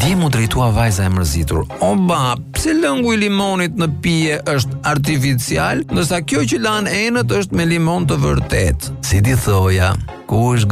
Dje mu drejtua vajza e mërzitur: "Oba, pse lëngu i limonit në pije është artificial, ndërsa kjo që lan enët është me limon të vërtet?" Si di thoja, kush